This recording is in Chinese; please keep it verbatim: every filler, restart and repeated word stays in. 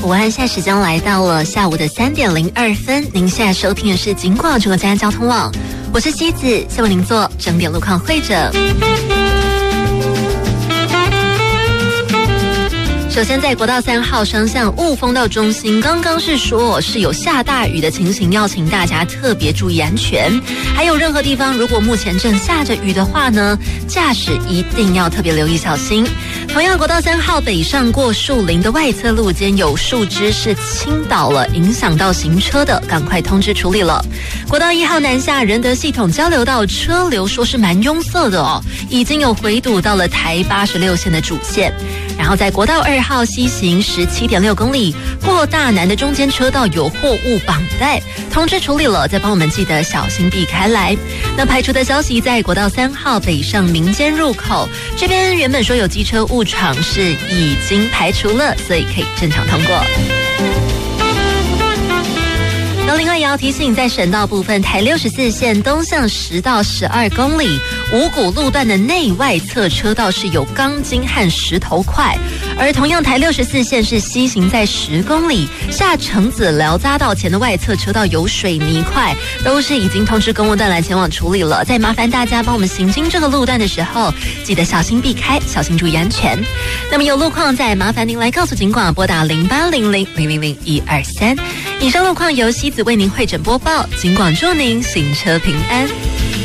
午安，现在时间来到了下午的三点零二分。您现在收听的是警广中国嘉安交通网，我是西子，先为您做整点路况会诊。首先，在国道三号双向雾峰到中心，刚刚是说是有下大雨的情形，要请大家特别注意安全。还有任何地方如果目前正下着雨的话呢，驾驶一定要特别留意小心。同样，国道三号北上过树林的外侧路肩有树枝是倾倒了，影响到行车的，赶快通知处理了。国道一号南下仁德系统交流道车流说是蛮拥塞的哦，已经有回堵到了台八十六线的主线。然后在国道二号西行 十七点六公里过大南的中间车道有货物绑带，通知处理了，再帮我们记得小心避开来。那排除的消息，在国道三号北上民间入口这边，原本说有机车误闯是已经排除了，所以可以正常通过。那另外也要提醒，在省道部分，台六十四线东向十到十二公里五股路段的内外侧车道是有钢筋和石头块，而同样台六十四线是西行在十公里下橙子寮匝道前的外侧车道有水泥块，都是已经通知公务段来前往处理了。再麻烦大家帮我们行经这个路段的时候，记得小心避开，小心注意安全。那么有路况再麻烦您来告诉警广，拨打零八零零零零零一二三。以上路况由西子为您会诊播报，警广祝您行车平安。